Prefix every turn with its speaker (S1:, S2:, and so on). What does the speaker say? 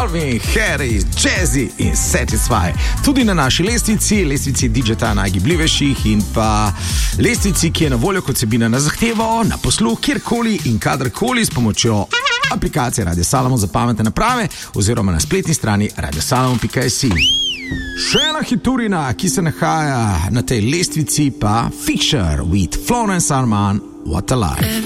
S1: Calvin Harris, Jazzy in Satisfy. Tudi na naši lestvici DJ-ta najgibljivejših in pa lestvici, ki je na voljo kot vsebina na zahtevo, na posluh, kjerkoli in kadarkoli s pomočjo aplikacije Radio Salomon za pametne naprave oziroma na spletni strani radiosalomon.si. Še ena hiturina, ki se nahaja na tej lestvici, pa Fisher with Florence Arman, What a Life.